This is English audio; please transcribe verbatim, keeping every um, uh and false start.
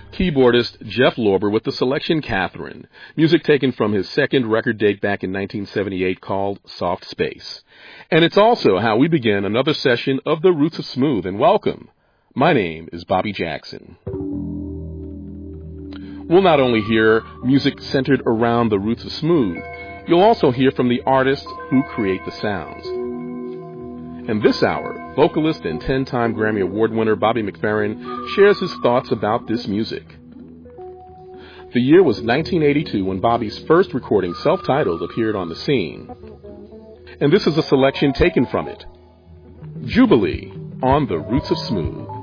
Keyboardist Jeff Lorber with the selection Catherine, music taken from his second record date back in nineteen seventy-eight called Soft Space. And it's also how we begin another session of The Roots of Smooth, and welcome. My name is Bobby Jackson. We'll not only hear music centered around the roots of smooth, you'll also hear from the artists who create the sounds. And this hour, vocalist and ten-time Grammy Award winner Bobby McFerrin shares his thoughts about this music. The year was nineteen eighty-two when Bobby's first recording, self-titled, appeared on the scene. And this is a selection taken from it. Jubilee on The Roots of Smooth.